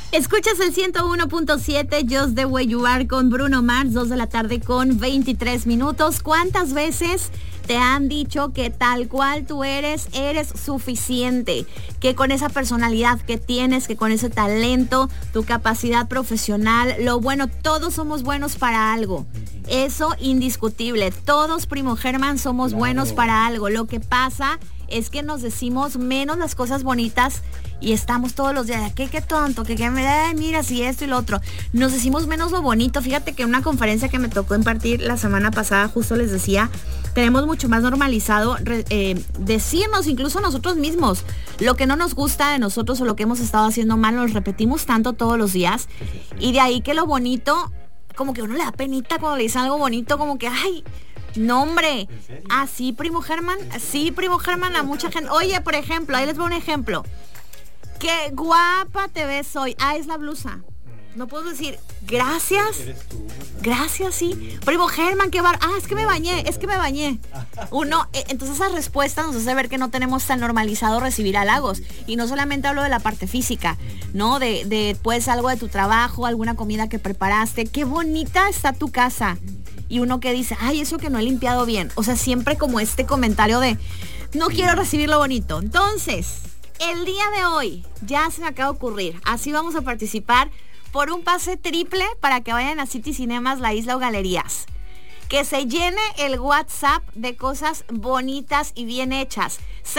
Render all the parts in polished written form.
Escuchas el 101.7 Just the Way You Are con Bruno Mars, 2 de la tarde con 23 minutos. ¿Cuántas veces te han dicho que tal cual tú eres suficiente? Que con esa personalidad que tienes, que con ese talento, tu capacidad profesional, lo bueno, todos somos buenos para algo. Eso indiscutible. Todos, Primo Germán, somos buenos para algo. Lo que pasa es que nos decimos menos las cosas bonitas y estamos todos los días, qué tonto, que mira, si esto y lo otro. Nos decimos menos lo bonito. Fíjate que en una conferencia que me tocó impartir la semana pasada, justo les decía, tenemos mucho más normalizado decirnos incluso nosotros mismos lo que no nos gusta de nosotros o lo que hemos estado haciendo mal, nos repetimos tanto todos los días. Y de ahí que lo bonito, como que a uno le da penita cuando le dicen algo bonito, como que, ay, no, hombre. Así, Primo Germán, a mucha gente. Oye, por ejemplo, ahí les voy un ejemplo. Qué guapa te ves hoy. Ah, es la blusa. No puedo decir, gracias. Gracias, sí. Primo Germán, qué bar. Ah, es que me bañé. Uno, entonces esa respuesta nos hace ver que no tenemos tan normalizado recibir halagos. Y no solamente hablo de la parte física, ¿no? De pues algo de tu trabajo, alguna comida que preparaste. Qué bonita está tu casa. Y uno que dice, ay, eso que no he limpiado bien. O sea, siempre como este comentario de, no quiero recibir lo bonito. Entonces, el día de hoy, ya se me acaba de ocurrir. Así vamos a participar por un pase triple para que vayan a City Cinemas, La Isla o Galerías. Que se llene el WhatsApp de cosas bonitas y bien hechas.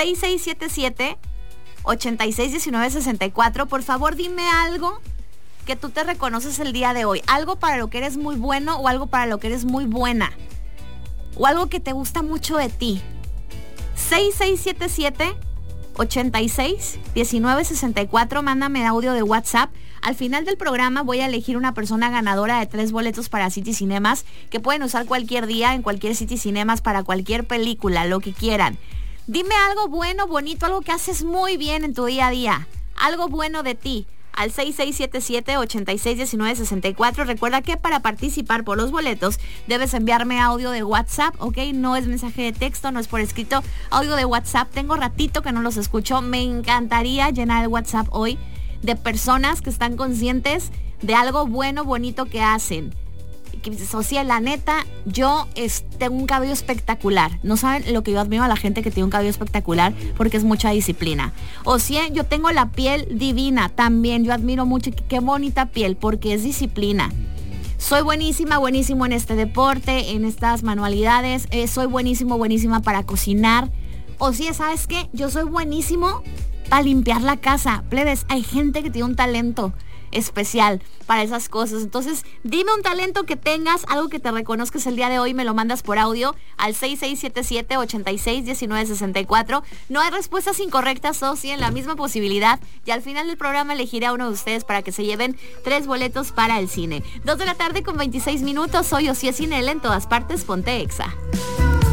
6677-861964. Por favor, dime algo que tú te reconoces el día de hoy. Algo para lo que eres muy bueno o algo para lo que eres muy buena. O algo que te gusta mucho de ti. 6677-861964. Mándame audio de WhatsApp. Al final del programa voy a elegir una persona ganadora de 3 boletos para City Cinemas que pueden usar cualquier día en cualquier City Cinemas para cualquier película, lo que quieran. Dime algo bueno, bonito, algo que haces muy bien en tu día a día. Algo bueno de ti. Al 6677-861964. Recuerda que para participar por los boletos debes enviarme audio de WhatsApp, ¿ok? No es mensaje de texto, no es por escrito, audio de WhatsApp. Tengo ratito que no los escucho. Me encantaría llenar el WhatsApp hoy de personas que están conscientes de algo bueno, bonito que hacen. Que dices, o sea, la neta, yo tengo un cabello espectacular. No saben lo que yo admiro a la gente que tiene un cabello espectacular, porque es mucha disciplina. O sea, yo tengo la piel divina también. Yo admiro mucho, qué bonita piel, porque es disciplina. Soy buenísimo en este deporte, en estas manualidades. Soy buenísima para cocinar. O sea, ¿sabes qué? Yo soy buenísimo para limpiar la casa. Plebes, hay gente que tiene un talento especial para esas cosas. Entonces, dime un talento que tengas, algo que te reconozcas el día de hoy, me lo mandas por audio al 6677-861964. No hay respuestas incorrectas, todos tienen la misma posibilidad y al final del programa elegiré a uno de ustedes para que se lleven 3 boletos para el cine. 2 de la tarde con 26 minutos. Soy Osiel Cinel, en todas partes, ponte Exa.